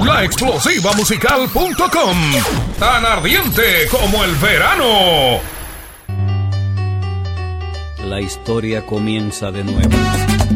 laexplosivamusical.com. Tan ardiente como el verano. La historia comienza de nuevo.